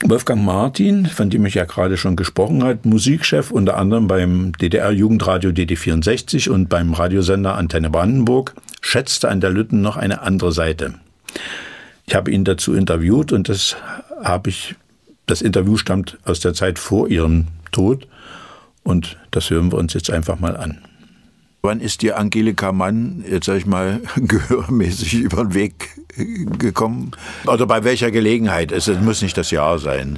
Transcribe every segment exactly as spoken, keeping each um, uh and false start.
Wolfgang Martin, von dem ich ja gerade schon gesprochen habe, Musikchef unter anderem beim D D R-Jugendradio D D vierundsechzig und beim Radiosender Antenne Brandenburg, schätzte an der Lütten noch eine andere Seite. Ich habe ihn dazu interviewt und das habe ich, das Interview stammt aus der Zeit vor ihrem Tod und das hören wir uns jetzt einfach mal an. Wann ist dir Angelika Mann, jetzt sag ich mal, gehörmäßig über den Weg gekommen? Oder bei welcher Gelegenheit? Es muss nicht das Jahr sein.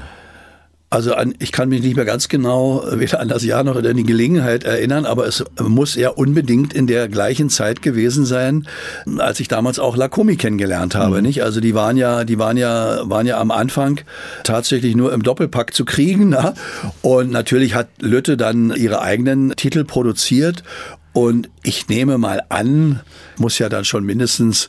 Also an, ich kann mich nicht mehr ganz genau weder an das Jahr noch an die Gelegenheit erinnern, aber es muss ja unbedingt in der gleichen Zeit gewesen sein, als ich damals auch Lacomi kennengelernt habe, mhm. nicht? Also die waren ja, die waren ja, waren ja am Anfang tatsächlich nur im Doppelpack zu kriegen, na? Und natürlich hat Lütte dann ihre eigenen Titel produziert. Und ich nehme mal an, muss ja dann schon mindestens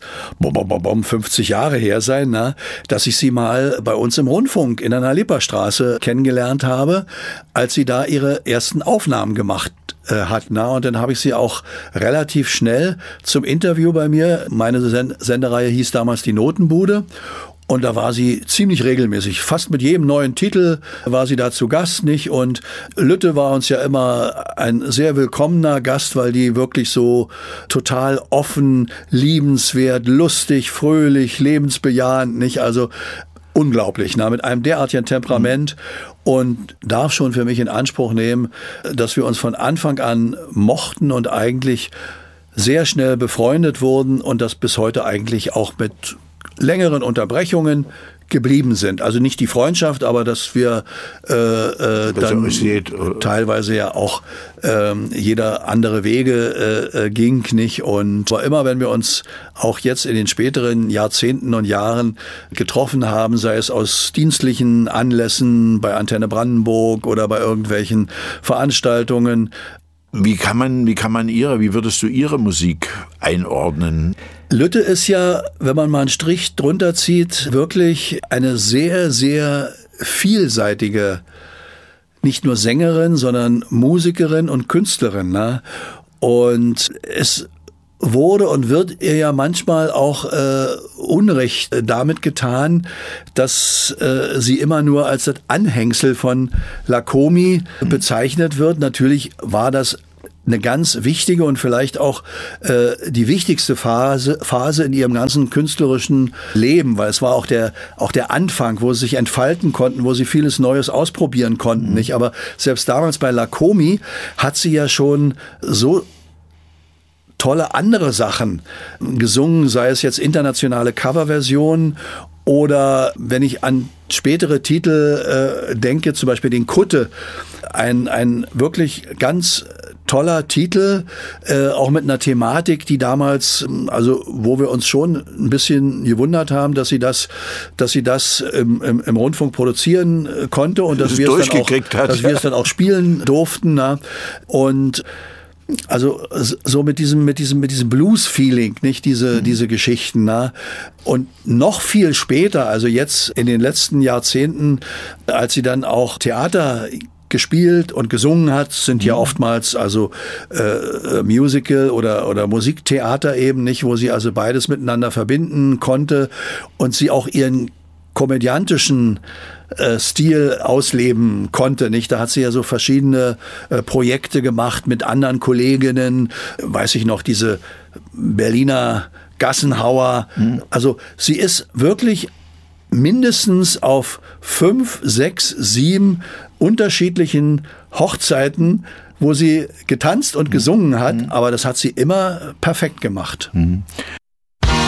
fünfzig Jahre her sein, ne, dass ich sie mal bei uns im Rundfunk in der Nalipperstraße kennengelernt habe, als sie da ihre ersten Aufnahmen gemacht äh, hat. Ne. Und dann habe ich sie auch relativ schnell zum Interview bei mir. Meine Send- Sendereihe hieß damals Die Notenbude. Und da war sie ziemlich regelmäßig. Fast mit jedem neuen Titel war sie da zu Gast, nicht? Und Lütte war uns ja immer ein sehr willkommener Gast, weil die wirklich so total offen, liebenswert, lustig, fröhlich, lebensbejahend, nicht? Also unglaublich, ne? Mit einem derartigen Temperament. Und darf schon für mich in Anspruch nehmen, dass wir uns von Anfang an mochten und eigentlich sehr schnell befreundet wurden und das bis heute eigentlich auch mit längeren Unterbrechungen geblieben sind. Also nicht die Freundschaft, aber dass wir äh, äh, dann teilweise ja auch äh, jeder andere Wege äh, ging, nicht? Und war immer, wenn wir uns auch jetzt in den späteren Jahrzehnten und Jahren getroffen haben, sei es aus dienstlichen Anlässen bei Antenne Brandenburg oder bei irgendwelchen Veranstaltungen. Wie kann man, wie kann man ihre, wie würdest du ihre Musik einordnen? Lütte ist ja, wenn man mal einen Strich drunter zieht, wirklich eine sehr, sehr vielseitige, nicht nur Sängerin, sondern Musikerin und Künstlerin, ne? Und es wurde und wird ihr ja manchmal auch äh, Unrecht damit getan, dass äh, sie immer nur als das Anhängsel von Lacomi bezeichnet wird. Natürlich war das eine ganz wichtige und vielleicht auch äh, die wichtigste Phase Phase in ihrem ganzen künstlerischen Leben, weil es war auch der auch der Anfang, wo sie sich entfalten konnten, wo sie vieles Neues ausprobieren konnten, mhm. nicht? Aber selbst damals bei Lacomi hat sie ja schon so tolle andere Sachen gesungen, sei es jetzt internationale Coverversionen oder wenn ich an spätere Titel äh, denke, zum Beispiel den Kutte, ein ein wirklich ganz toller Titel, äh, auch mit einer Thematik, die damals, also wo wir uns schon ein bisschen gewundert haben, dass sie das, dass sie das im, im, im Rundfunk produzieren konnte und dass wir es dann auch, hat. dass wir es dann auch spielen durften. Na? Und also so mit diesem mit diesem mit diesem Blues-Feeling, nicht diese mhm. diese Geschichten, na? Und noch viel später, also jetzt in den letzten Jahrzehnten, als sie dann auch Theater gespielt und gesungen hat, sind ja oftmals also äh, Musical oder oder Musiktheater eben, nicht, wo sie also beides miteinander verbinden konnte und sie auch ihren komödiantischen äh, Stil ausleben konnte, nicht? Da hat sie ja so verschiedene äh, Projekte gemacht mit anderen Kolleginnen, weiß ich noch, diese Berliner Gassenhauer. Mhm. Also sie ist wirklich mindestens auf fünf, sechs, sieben unterschiedlichen Hochzeiten, wo sie getanzt und gesungen hat, mhm. aber das hat sie immer perfekt gemacht. Mhm.